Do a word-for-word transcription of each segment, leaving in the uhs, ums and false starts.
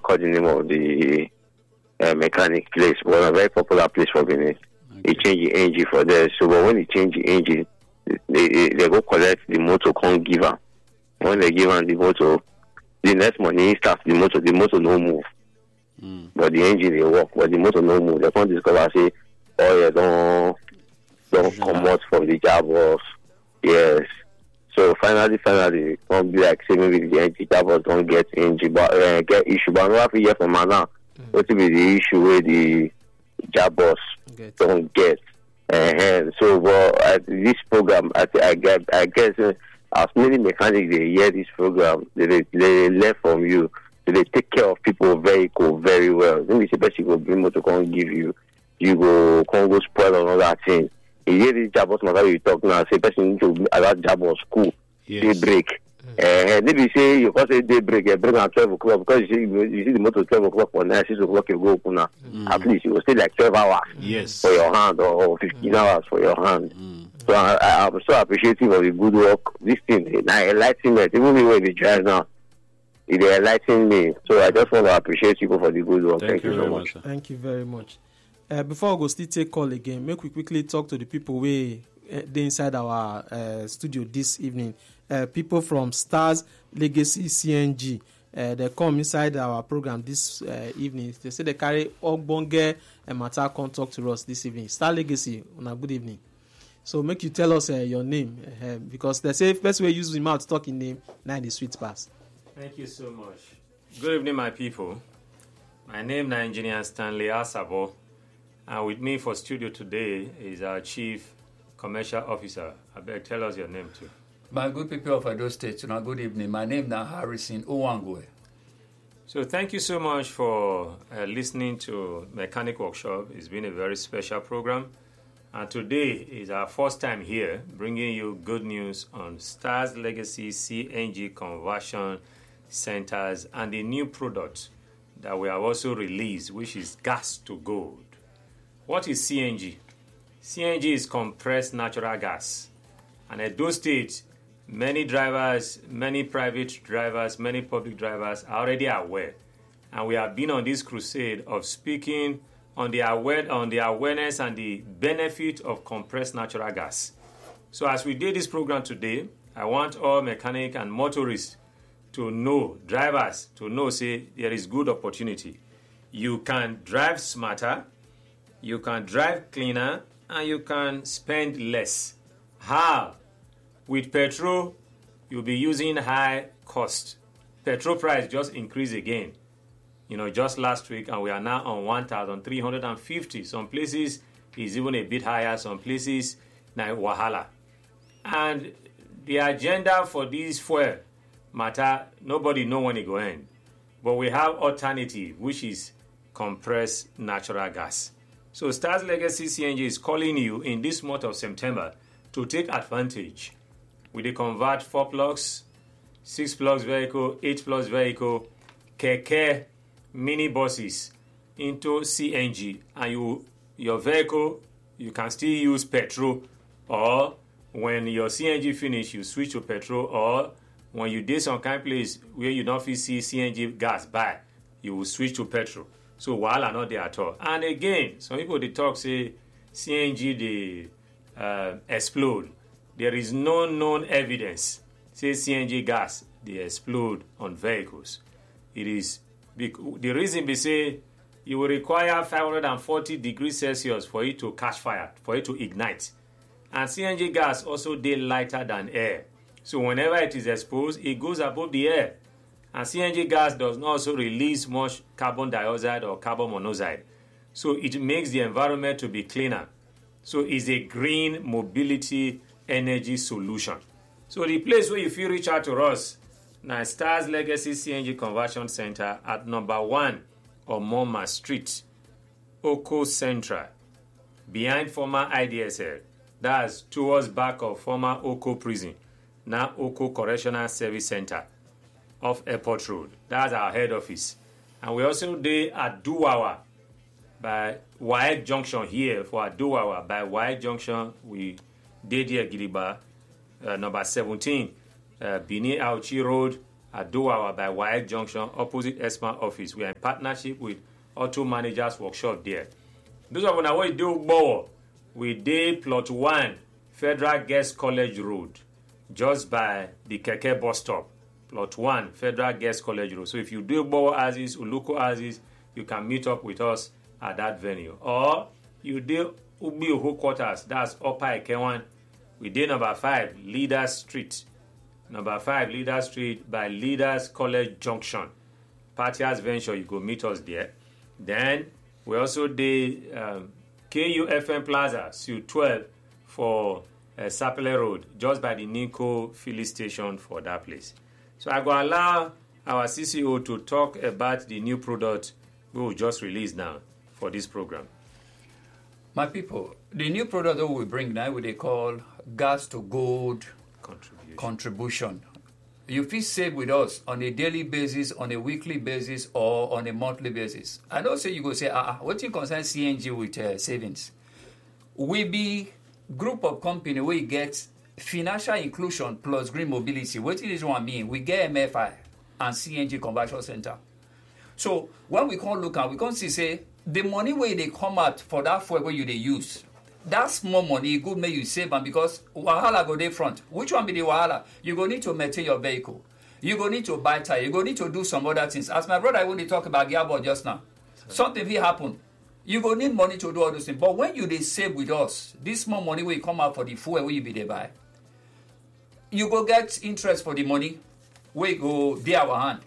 call the name of the uh, mechanic place, but a very popular place for Benin. Okay. He changed the engine for there. So but when he changed the engine, they, they, they go collect the motor, can't give her. When they give her the motor, the next morning he starts the motor, the motor no move. Mm. But the engine they work, but the motor no move. They can't discover say, oh yeah, don't don't come out from the gearbox. Yes. So finally, finally, don't be like say maybe the engine gearbox don't get engine, but uh, get issue. But I have to hear from her now. Mm. What will be the issue where the gearbox get. don't get? Uh, so, well, at this program, I, I get, I guess, uh, as many mechanics they hear this program, they, they, they learn from you. So they take care of people vehicle very well. Then we say, best you go bring motor, can't give you, you go, can't go spoil on all that thing. You hear this job matter you talk now, say, person need to allow job or school, yes. They break. Uh, maybe say you can't say daybreak, you bring at twelve o'clock because you see, you see the motor twelve o'clock for nine, six o'clock you go open now. Mm. At least you will stay like twelve hours yes. for your hand or fifteen mm. hours for your hand. Mm. So I, I, I'm so appreciative of the good work. This thing, now enlightenment, even me when they drive now, it enlightened me. So I just want to appreciate you for the good work. Thank, Thank you, you so much. much. Thank you very much. Uh, before we go still take call again, make we quickly talk to the people we uh, they inside our uh, studio this evening. Uh, people from Stars Legacy C N G, uh, they come inside our program this uh, evening. They say they carry Ogbonge and matter come talk to us this evening. Star Legacy, on a good evening. So make you tell us uh, your name uh, because they say best way use the mouth to talk in name, now the sweet pass. Thank you so much. Good evening, my people. My name is Engineer Stanley Asabo, and with me for studio today is our Chief Commercial Officer. I beg, tell us your name too. My good people of Edo State, you know, good evening. My name is Harrison Owangwe. So thank you so much for uh, listening to Mechanic Workshop. It's been a very special program. And today is our first time here bringing you good news on Stars Legacy C N G conversion centers and the new product that we have also released, which is gas to gold. What is C N G? C N G is compressed natural gas. And at Edo State, many drivers, many private drivers, many public drivers are already aware. And we have been on this crusade of speaking on the, aware, on the awareness and the benefit of compressed natural gas. So as we did this program today, I want all mechanic and motorists to know, drivers to know, say, there is good opportunity. You can drive smarter, you can drive cleaner, and you can spend less. How? With petrol, you'll be using high cost. Petrol price just increased again. You know, just last week, and we are now on one thousand three hundred fifty. Some places is even a bit higher. Some places, now wahala. And the agenda for this fuel matter, nobody know when it go end. But we have alternative, which is compressed natural gas. So Stars Legacy C N G is calling you in this month of September to take advantage with the convert four plugs, six plugs vehicle, eight plugs vehicle, keke, mini buses into C N G, and you your vehicle you can still use petrol, or when your C N G finish, you switch to petrol, or when you dey some kind of place where you don't fit see C N G gas buy, you will switch to petrol. So wahala not there at all. And again, some people they talk say C N G they uh, explode. There is no known evidence say C N G gas they explode on vehicles. It is the reason they say you will require five hundred forty degrees Celsius for it to catch fire, for it to ignite. And C N G gas also they lighter than air. So whenever it is exposed, it goes above the air. And C N G gas does not also release much carbon dioxide or carbon monoxide. So it makes the environment to be cleaner. So it's a green mobility energy solution. So the place where you feel reach out to us, now Stars Legacy C N G Conversion Center at number one Omoma Street, Oko Central, behind former I D S L. That's towards back of former Oko Prison, now Oko Correctional Service Center off Airport Road. That's our head office. And we also do at Duwawa by Waek Junction here for Duwawa. By Waek Junction, we did here Giriba, uh, number seventeen, uh, Bini Auchi Road, at Dowawa by Y X Junction, opposite E S M A office. We are in partnership with Auto Managers Workshop there. Those of you who do Bowo, we dey plot one, Federal Guest College Road, just by the Keke bus stop. Plot one, Federal Guest College Road. So if you do Bowo Aziz, Uluko Aziz, you can meet up with us at that venue. Or you do Ubi Oho Quarters, that's Upper Ekewan. We did number five, Leaders Street. Number five, Leaders Street by Leaders College Junction. Patias Venture, you go meet us there. Then we also did um, K U F M Plaza, Suite twelve for uh, Sapele Road, just by the Nico filling station for that place. So I go allow our C C O to talk about the new product we will just release now for this program. My people, the new product that we bring now, what they call gas to gold Contribution. contribution. You feel save with us on a daily basis, on a weekly basis, or on a monthly basis. I don't say you go say, ah, what you concern C N G with uh, savings? We be group of company where you get financial inclusion plus green mobility. What is one mean? We get M F I and C N G conversion center. So when we come look at, we can see say the money where they come out for that fuel where you they use. That's more money, good make you save, and because wahala go dey front. Which one be the wahala? You go need to maintain your vehicle. You go need to buy tire. You go need to do some other things. As my brother when they talk about gearbox just now, something will happen. You go need money to do all those things. But when you they save with us, this small money will come out for the fuel where you be they buy. You go get interest for the money, we go dey our hand.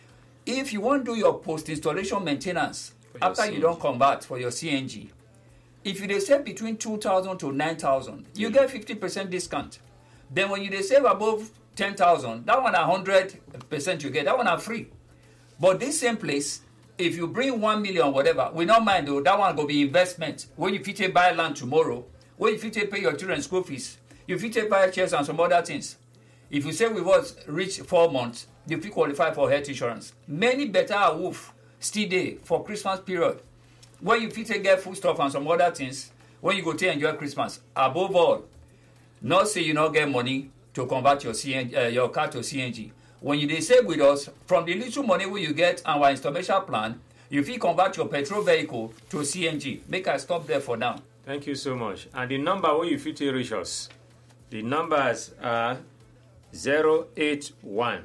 If you want to do your post-installation maintenance after you don't convert for your C N G, if you they save between two thousand to nine thousand, you get fifty percent discount. Then when you they save above ten thousand, that one one hundred percent you get. That one are free. But this same place, if you bring one million whatever, we don't mind though, that one go be investment. When you fit buy land tomorrow, when you fit pay your children's school fees, you fit buy chairs and some other things. If you say we was reach four months, you fit qualify for health insurance. Many better wolf still there for Christmas period. When you fit get food stuff and some other things, when you go to enjoy Christmas, above all, not say you not get money to convert your C N G, uh, your car to C N G. When you they save with us, from the little money where you get and our installation plan, you fit convert your petrol vehicle to C N G. Make I stop there for now. Thank you so much. And the number where you fit reach us, the numbers are zero eight one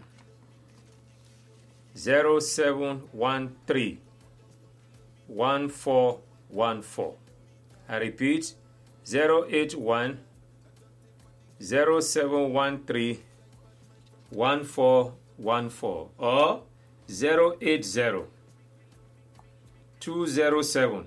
zero seven one three one four one four. I repeat, zero eight one zero seven one three one four one four or zero eight zero two zero seven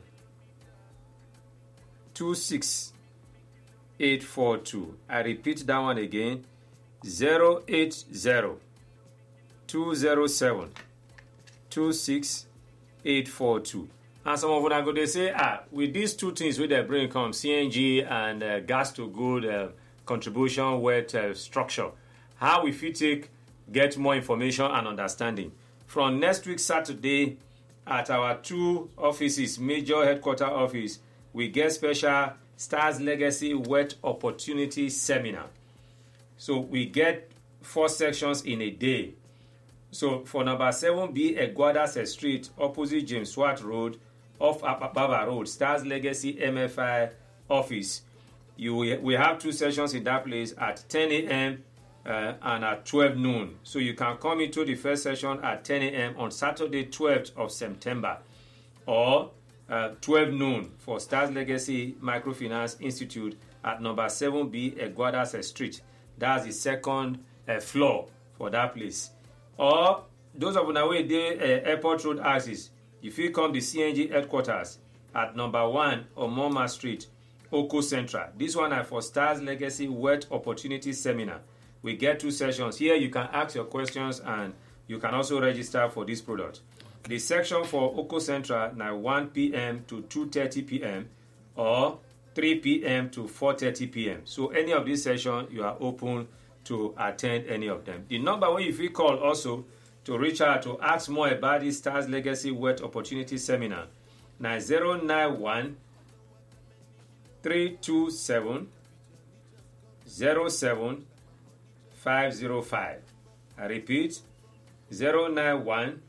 two six eight four two. I repeat that one again, zero eight zero two zero seven two six eight four two. And some of them are going to say, ah, with these two things with they bring come C N G and uh, gas to good uh, contribution with uh, structure, how we fit take get more information and understanding. From next week Saturday at our two offices, major headquarter office, we get special Stars Legacy Wet Opportunity Seminar. So we get four sections in a day. So for number seven B, Eguadas Street, opposite James Swart Road, off Baba Road, Stars Legacy M F I office. You we have two sessions in that place at ten a.m. Uh, and at twelve noon. So you can come into the first session at ten a.m. on Saturday, twelfth of September, or uh, twelve noon for Stars Legacy Microfinance Institute at number seven B, Eguadas Street. That's the second uh, floor for that place. Or those of you now where they uh, Airport Road axis, if you come the C N G headquarters at number one Omoma Street, Oko Central. This one is for Stars Legacy Wet Opportunity Seminar. We get two sessions. Here you can ask your questions and you can also register for this product. The section for Oko Central now one p.m. to two thirty p.m. or three p.m. to four thirty p.m. So any of these sessions, you are open to attend any of them. The number where if you call also to reach out to ask more about this Stars Legacy Wet Opportunity Seminar, now zero nine one three two seven zero seven five zero five. I repeat, zero nine one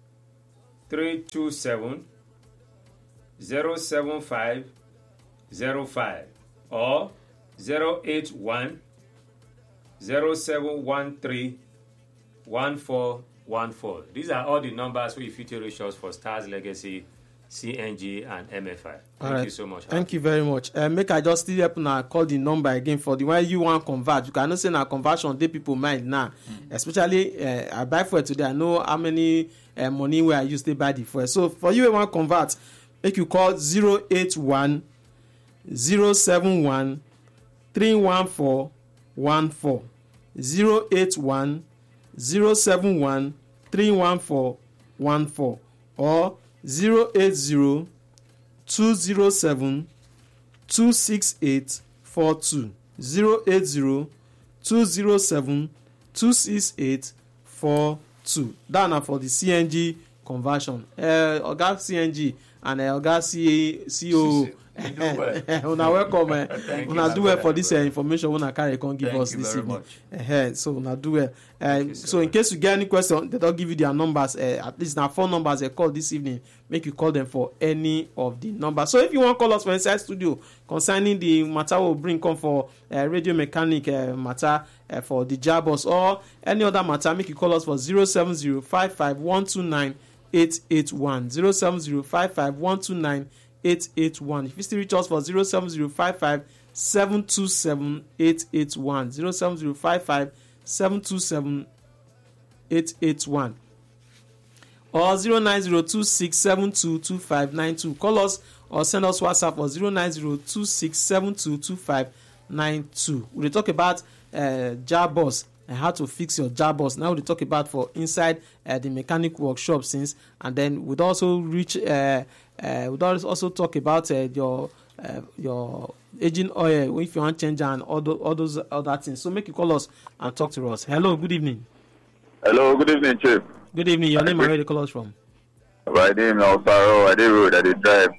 three two seven zero seven five zero five or zero eight one zero seven one three one four one four. These are all the numbers we fit to reach us for Stars Legacy, C N G, and M F I. Thank right. you so much. Thank you very much. Uh, make I just still help now call the number again for the one you want convert. You cannot say now conversion dey people mind now. Mm. Especially uh, I buy fuel today. I know how many uh, money where I use to buy the fuel. So for you want convert, make you call zero eight one zero seven one three one four one four zero eight one zero seven one three one four one four or zero eight zero two zero seven two six eight four two zero eight zero two zero seven two six eight four two. That na for the C N G conversion. Uh, Oga C N G and uh, Oga C C O. Una welcome. Uh, una do well for this uh, information. Una carry come give Thank us this evening. Much. Uh, so una do well. Uh, so in case you get any question, they don't give you their numbers. Uh, at least now four numbers they call this evening. Make you call them for any of the numbers. So if you want to call us for inside studio concerning the matter we'll bring come for uh, radio mechanic uh, matter uh, for the Jabos or any other matter, make you call us for zero seven zero five five one two nine eight eight one zero seven zero five five one two nine eight eight one. If you still reach us for zero seven zero five five seven two seven eight eight one zero seven zero five five seven two seven eight eight one or zero nine zero two six seven two two five nine two. Call us or send us WhatsApp for zero nine zero two six seven two two five nine two. We'll talk about uh, Jabos and how to fix your Jabos. Now we'll talk about for inside uh, the mechanic workshop since, and then we'd also reach uh, uh, we'd also talk about uh, your uh, your engine oil if you want to change and all, the, all those other things. So make you call us and talk to us. Hello, good evening. Hello, good evening, Chief. Good evening. Your name and where you call us from? My name is Osaro. I did road. I did drive.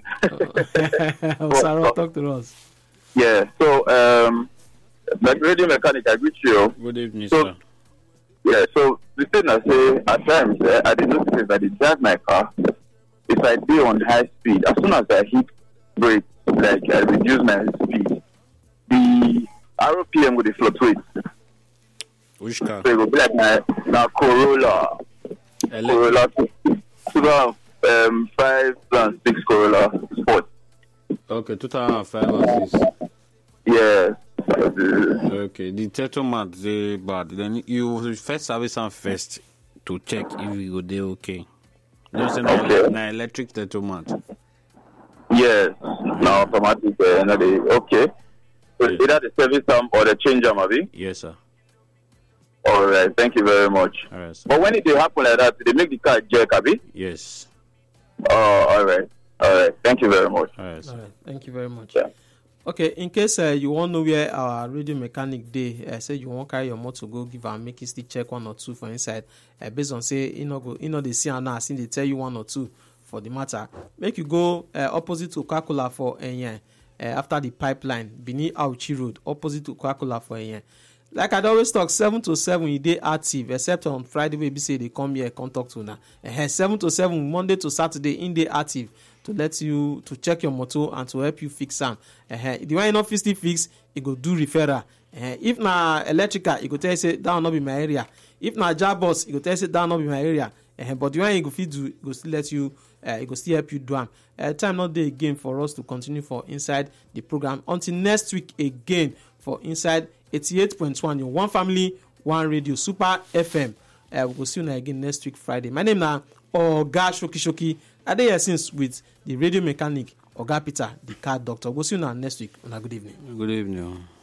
Osaro, talk to us. Yeah. So, um, like radio mechanic, I greet you. Good evening, so, sir. Yeah. So the thing I say at times, uh, I did notice that I drive my car. If I be on high speed, as soon as I hit brake, like I reduce my speed, the R P M will fluctuate. Which car? So it will be like my, my Corolla. Corolla, two thousand um, five and six Corolla Sport. Okay, two thousand five and six. Yeah. Okay, the Tetromat is bad. Then you first service them first to check if you go there okay. Don't say Okay. na electric Tetromat. Yes. Now automatic. Uh, no, they, okay. So Yeah. either the service arm or the change arm, Abi? Yes, sir. All right. Thank you very much. All right, sir. But when it dey happen like that, they make the car jerk, Abi? Yes. Oh, all right. All right. Thank you very much. All right, sir. All right. Thank you very much. Yeah. Okay, in case uh, you want to know where our radio mechanic dey, uh, say you want carry your motor go give am make you still check one or two for inside. Uh, based on say you know go, you know they see am now, see they tell you one or two for the matter. Make you go uh, opposite to Coca-Cola for Enyen, uh, after the pipeline, Benin Auchi Road, opposite to Coca-Cola for Enyen. Like I always talk, seven to seven you dey active, except on Friday wey be say they come here come talk to una. Uh, seven to seven Monday to Saturday in dey active to let you to check your motor and to help you fix am. Uh, the one you no fit still fix, e go do referral. Uh, if na electrical, e go tell you say that one no be my area. If na Jabos, e go tell you say that one no be my area. Uh, but the one you go fit do, e go still let you, uh, e go still help you do am. Uh, time not dey again for us to continue for inside the program until next week again for inside eighty-eight point one your one family one radio super F M. Uh, we go see you again next week Friday. My name na Oga Shoki Shoki. I dey here since with the radio mechanic Oga Peter, the car doctor. We'll see you next week. Una good evening. Good evening.